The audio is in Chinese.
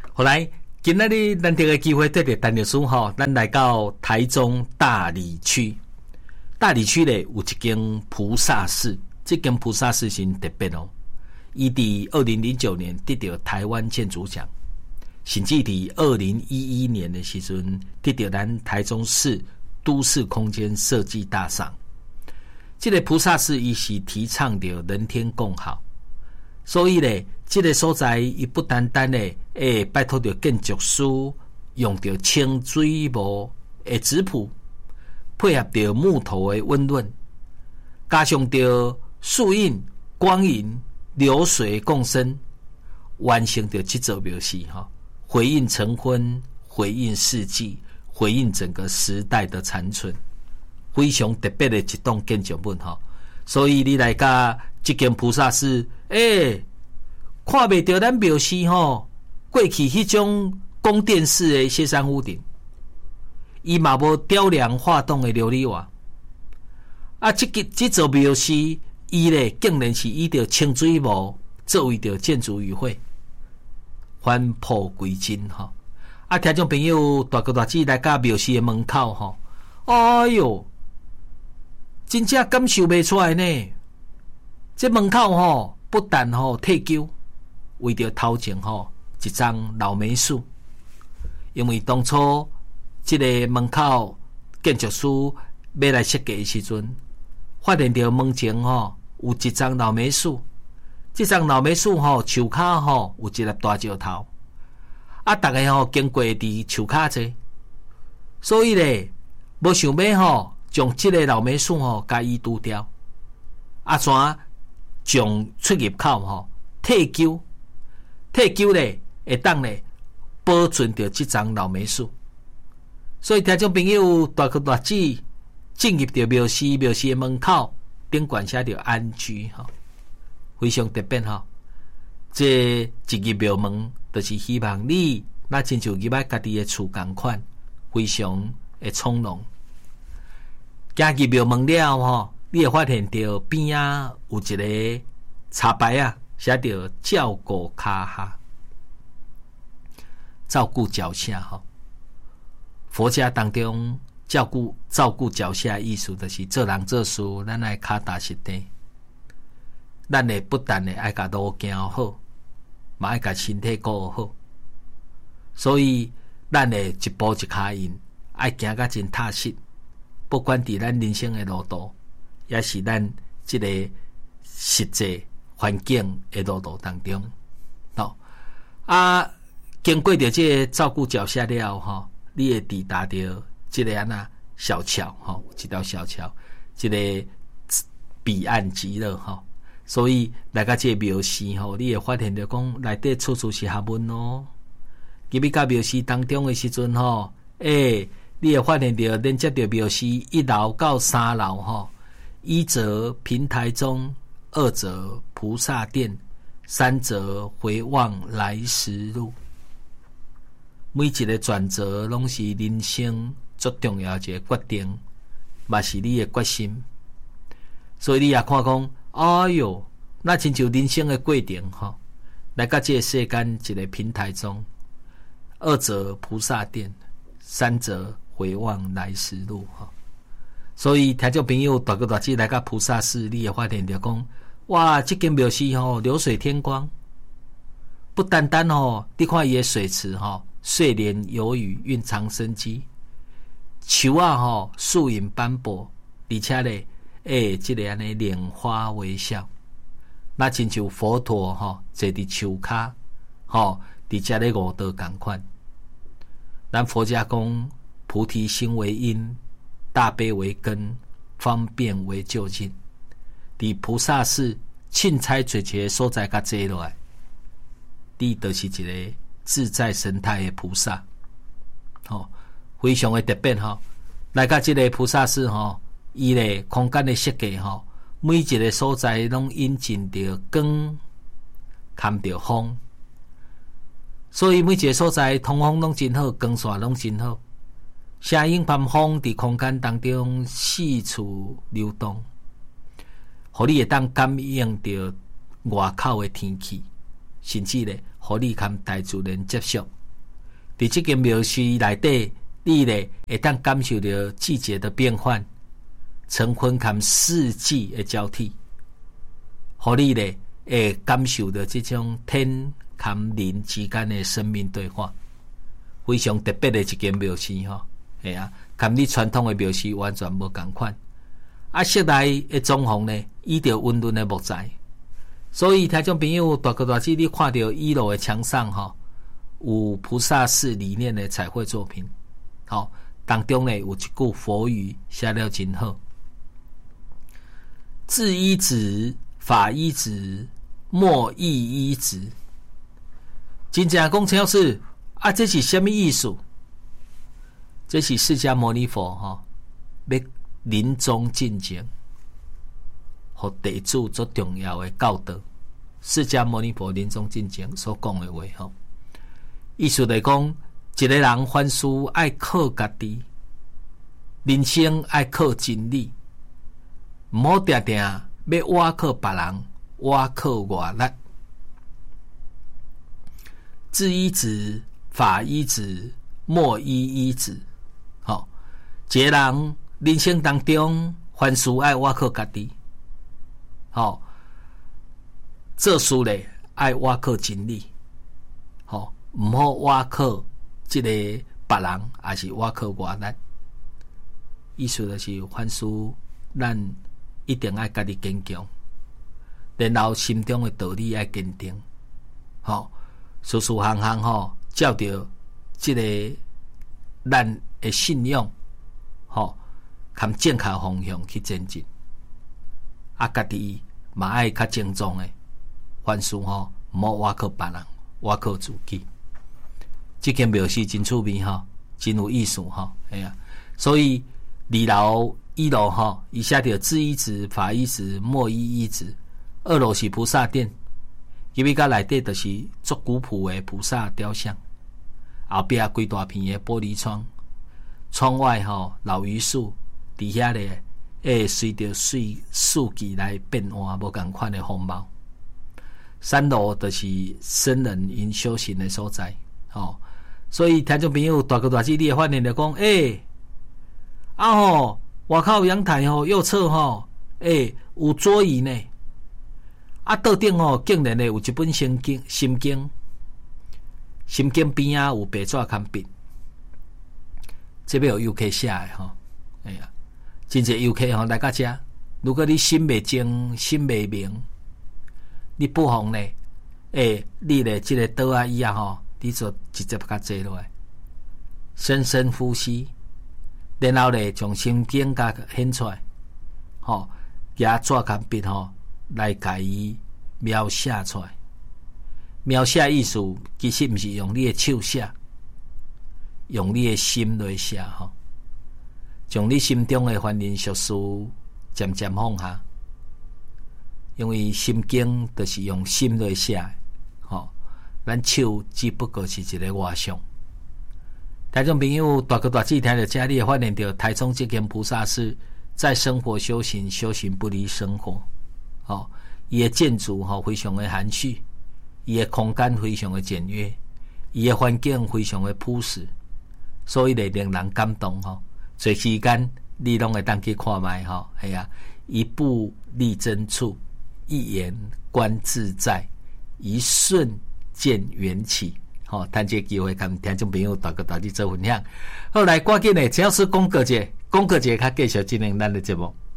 后来今仔日咱这个机会得到陈律师吼，咱来到台中大里区。大里区咧有一间菩萨寺，这间菩萨寺是特别哦。伊伫2009年得到台湾建筑奖，甚至伫2011年的时阵得到咱台中市都市空间设计大赏。这个菩萨寺伊是提倡着人天共好，所以咧，这个所在伊不单单咧，拜托着建筑师用着清水模的质朴，配合着木头的温润，加上着树荫、光影、流水共生，完成着这座庙寺哈，回应晨昏，回应四季，回应整个时代的残存，非常特别的一栋建筑物哈。所以你来甲这间菩萨寺，看袂到咱庙寺吼，过去迄种宫殿式的歇山屋顶，伊嘛无雕梁画栋的琉璃瓦。啊，这座庙寺，伊咧竟然是以着清水模作为着建筑语汇，返璞归真吼。啊，听众朋友大哥大姐来甲庙寺的门口吼，哎哟，真正感受袂出来呢。这门口吼，不但吼退休，为着头前吼一张老梅树，因为当初这个门口建筑师要来设计的时阵，发现到门前吼有一张老梅树，这张老梅树吼树骹吼有一粒大石头，啊，大家吼经过伫树骹坐，所以咧无想要吼将这个老梅树吼加以除掉，啊怎将出入口吼退休咧会当咧保存着这张老梅树，所以听众朋友大哥大姐进入着庙寺的门口，顶管写着安居吼，非常特别吼。这一入庙门，就是希望你那亲像入来家己的厝共款，非常的从容。行入庙门了吼，你会发现到边仔有一个插牌啊，写着照顾脚下，照顾脚下吼。佛家当中照顾脚下的意思，就是做人做事，咱爱脚踏实地。咱会不但会爱甲路行好，嘛爱甲身体顾好。所以咱会一步一脚印，爱行甲真踏实。不管伫咱人生的路途，也是咱这个实际环境的路途当中，经过着这个照顾脚下了吼，你会抵达着这个小桥吼，一条小桥，这个彼岸极乐吼。所以来到这个庙寺吼，你会发现着讲内底处处是学问哦。入去到庙寺当中的时阵吼，你会发现到连接到庙寺1楼到3楼吼，一则平台中，二则菩萨殿，三则回望来时路。每一个转折拢是人生最重要一个决定，嘛是你的决心。所以你也看讲，哎哟，那亲像人生的过程吼，来到这个世间一个平台中，二则菩萨殿，三则回望来时路吼。所以听众朋友大哥大姐来到菩萨寺，你会发现到讲，哇，这间庙寺吼流水天光，不单单吼，你看伊的水池吼，睡莲有雨，蕴藏生机。树啊吼，树影斑驳，而且咧，这个安尼莲花微笑，那亲像佛陀吼坐伫树骹吼，伫遮咧悟道共款。咱佛家讲，菩提心为因，大悲为根，方便为就近。伫菩萨寺凊彩做一个所在甲坐落来，你就是一个自在神态的菩萨，非常的特别吼。来到这个菩萨寺吼，伊咧空间的设计吼，每一个所在拢引进着光，含着风，所以每一个所在通风拢真好，光线拢真好，声音伴风伫空间当中四处流动，互你会当感应着外口的天气，甚至咧，互你跟大自然接触， 伫这间庙寺内底，你咧会当感受到季节的变换，晨昏含四季的交替，互你咧会感受到这种天含人之间的生命对话，非常特别的一间庙寺吼，系啊，含你传统的庙寺完全无共款。啊，室内的装潢呢，依着温润的木材，所以听众朋友大哥大姐，你看到一楼的墙上吼，有菩萨寺理念的彩绘作品，好，当中呢有一句佛语写了真好：字一直，法一直，墨一直。真正讲超是啊，这是什么意思？这是释迦牟尼佛吼，要临终进前，互地主最重要的教导。释迦牟尼佛临终进前所讲的话吼，意思来讲，一个人凡事爱靠家己，人生爱靠真理，唔好定定要倚靠别人，倚靠外力。字一直，法一直，墨一直。好，一个人人生当中，凡事爱倚靠家己，好，做事咧爱倚靠真理，好，唔好倚靠这个别人，也是倚靠外力。意思就是凡事咱一定爱家己坚强，然后心中的道理爱坚定，好，事事行行吼，照着这个咱的信仰，吼，含正确方向去前进。啊，家己嘛爱较正宗的，凡事吼，唔好倚靠别人，倚靠自己。这间庙是真趣味吼，真有意思吼，哎呀，所以二楼、一楼吼，以下着字一直、法一直、墨一直。二楼是菩萨殿，因为甲内底就是足古朴的菩萨雕像，后壁规大片的玻璃窗，窗外吼老榆树，伫遐咧会随着四季来变换无共款的风貌。三楼就是僧人因修行的所在，吼，所以听众朋友大哥大姐，你会发现着讲，外口阳台吼右侧吼，有桌椅呢。啊，桌顶吼竟然咧有一本心经，心经边啊有白纸刊笔，这边有游客写的吼，哎呀，真侪游客吼来到这，如果你心未静，心未明，你不妨呢，你咧这个桌啊椅啊吼，你就直接甲坐落来，深深呼吸，然后咧将心经甲显出来，吼，拿纸刊笔吼。来甲伊描写出来，描写意思其实毋是用你的手写，用你的心来写吼，将你心中的烦人俗事渐渐放下，因为心经就是用心来写，吼，咱手只不过是一个画像。听众朋友大哥大姐听到这里，发现到台中这间菩萨寺在生活修行，修行不离生活。伊的建筑非常的含蓄，伊的空间非常的简约，伊的环境非常的朴实，所以令人感动吼。随时间你拢会当去看卖吼，系啊，一步立真处，一言观自在，一瞬见缘起。好，趁这个机会跟听众朋友大哥大姐做分享。后来赶紧的，只要是讲过节，较继续进行咱的节目。